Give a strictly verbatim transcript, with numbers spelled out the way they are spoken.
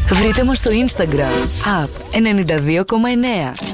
Βρείτε μας στο Instagram app ενενήντα δύο κόμμα εννέα.